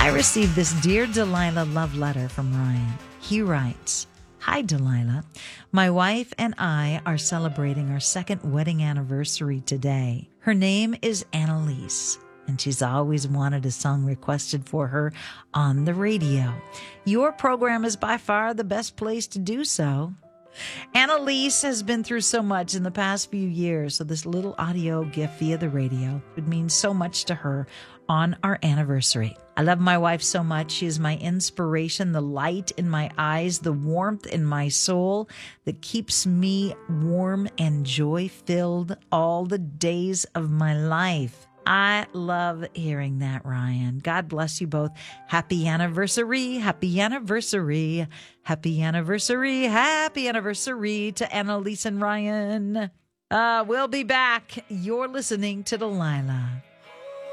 I received this Dear Delilah love letter from Ryan. He writes, Hi, Delilah. My wife and I are celebrating our second wedding anniversary today. Her name is Annalise, and she's always wanted a song requested for her on the radio. Your program is by far the best place to do so. Annalise has been through so much in the past few years, so this little audio gift via the radio would mean so much to her on our anniversary. I love my wife so much. She is my inspiration, the light in my eyes, the warmth in my soul that keeps me warm and joy-filled all the days of my life. I love hearing that, Ryan. God bless you both. Happy anniversary. Happy anniversary. Happy anniversary. Happy anniversary to Annalise and Ryan. We'll be back. You're listening to Delilah.